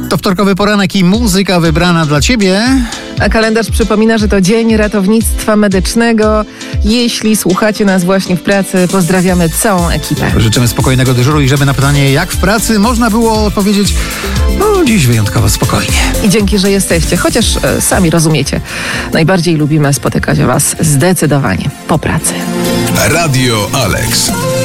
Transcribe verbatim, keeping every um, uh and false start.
To wtorkowy poranek i muzyka wybrana dla Ciebie. A kalendarz przypomina, że to Dzień Ratownictwa Medycznego. Jeśli słuchacie nas właśnie w pracy, pozdrawiamy całą ekipę. Życzymy spokojnego dyżuru i żeby na pytanie, jak w pracy, można było odpowiedzieć, no dziś wyjątkowo spokojnie. I dzięki, że jesteście, chociaż e, sami rozumiecie, najbardziej lubimy spotykać Was zdecydowanie po pracy. Radio Alex.